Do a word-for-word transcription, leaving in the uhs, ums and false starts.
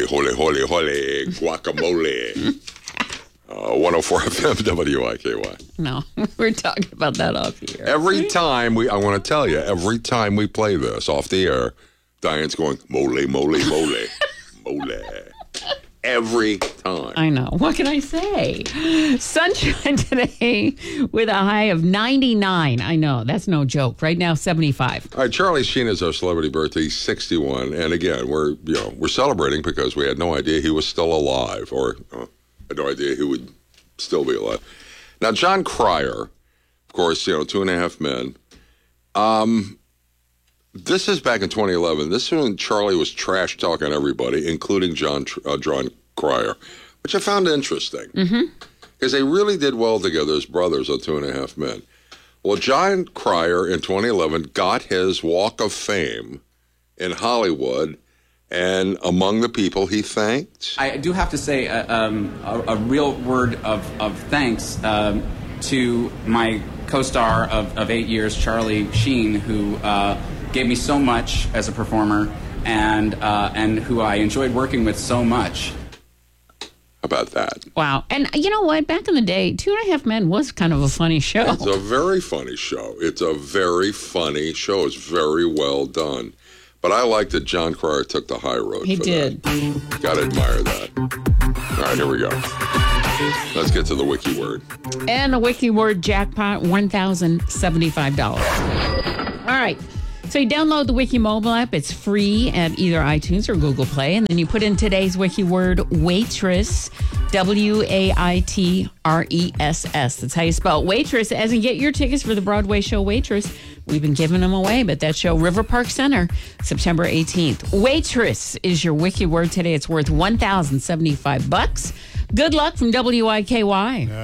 holy, holy, holy, holy, guacamole. uh, one oh four F M W I K Y. No, we're talking about that off the air. Every time we, I want to tell you, every time we play this off the air, Diane's going, mole, mole, mole, mole. Every time. I know. What can I say? Sunshine today with a high of ninety-nine. I know. That's no joke. Right now, seventy-five. All right, Charlie Sheen is our celebrity birthday. He's sixty-one. And again, we're you know we're celebrating because we had no idea he was still alive, or uh, had no idea he would still be alive. Now, John Cryer, of course, you know, Two and a Half Men. Um, this is back in twenty eleven. This is when Charlie was trash talking everybody, including John uh, John Cryer, which I found interesting because mm-hmm. they really did well together as brothers on Two and a Half Men. Well, John Cryer in twenty eleven got his Walk of Fame in Hollywood, and among the people he thanked, I do have to say uh, um, a, a real word of of thanks um, to my co-star of, of eight years, Charlie Sheen, who uh, gave me so much as a performer, and uh, and who I enjoyed working with so much. About that. Wow. And you know what? Back in the day, Two and a Half Men was kind of a funny show. It's a very funny show. It's a very funny show. It's very well done. But I like that John Cryer took the high road. He for did. That. Gotta admire that. All right, here we go. Let's get to the wiki word. And the wiki word jackpot, one thousand seventy-five dollars. All right. So you download the Wiki mobile app. It's free at either iTunes or Google Play. And then you put in today's wiki word, waitress, W A I T R E S S. That's how you spell waitress. As in get your tickets for the Broadway show Waitress. We've been giving them away, but that show, River Park Center, September eighteenth. Waitress is your wiki word today. It's worth one thousand seventy-five bucks. Good luck from W I K Y.